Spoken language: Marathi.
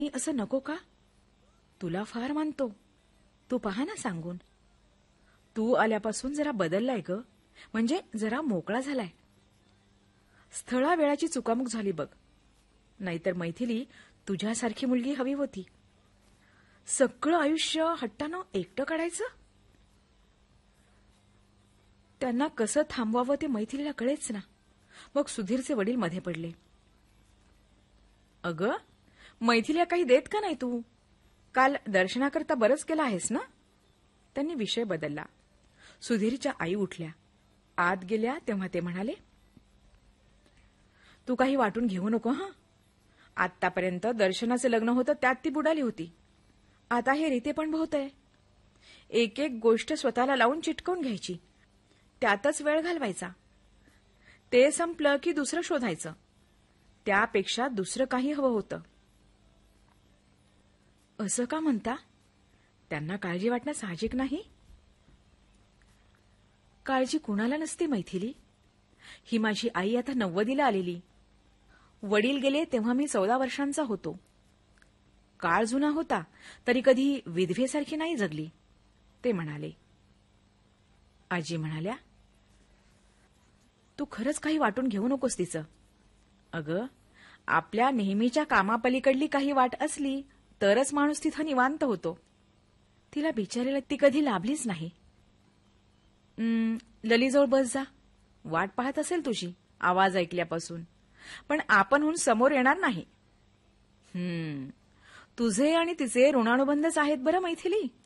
असं नको का? तुला फार मानतो. तू पहा ना सांगून. तू आल्यापासून जरा बदललाय ग, म्हणजे जरा मोकळा झालाय. स्थळावेळाची चुकामुक झाली बघ. नाहीतर मैथिली तुझ्यासारखी मुलगी हवी होती. सगळं आयुष्य हट्टानं एकटं काढायचं. त्यांना कसं थांबवावं ते मैथिलीला कळेच ना. मग सुधीरचे वडील मध्ये पडले. अगं, मैथिलीला काही देत का नाही तू? काल दर्शनाकरता बरंच केलं आहेस ना? त्यांनी विषय बदलला. सुधीरच्या आई उठल्या. आत गेल्या तेव्हा ते म्हणाले, तू काही वाटून घेऊ नको हं. आतापर्यंत दर्शनाचं लग्न होतं त्यात ती बुडाली होती. आता हे रीते पण बहुतय. एक एक गोष्ट स्वतःला लावून चिटकवून घ्यायची, त्यातच वेळ घालवायचा. ते संपलं की दुसरं शोधायचं. त्यापेक्षा दुसरं काही हवं होतं. असं का म्हणता? त्यांना काळजी वाटणं साहजिक नाही. काळजी कुणाला नसते मैथिली. ही माझी आई आता 90ला आलेली. वडील गेले तेव्हा मी 14 वर्षांचा होतो. काळ जुना होता तरी कधी विधवेसारखी नाही जगली, ते म्हणाले. आजी म्हणाल्या, तू खरंच काही वाटून घेऊ नकोस तिचं. अगं, आपल्या नेहमीच्या कामापलीकडली काही वाट असली तरच माणूस तिथं निवांत होतो. तिला बिचारीला ती कधी लाभलीच नाही. ललीजवळ बस जा. वाट पाहत असेल तुझी आवाज ऐकल्यापासून, पण आपणहून समोर येणार नाही. तुझे आणि तिचे ऋणानुबंधच आहेत बरं मैथिली.